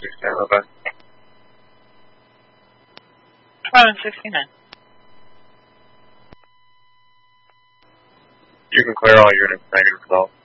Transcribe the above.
bye. 1169. You can clear all units, negative 12.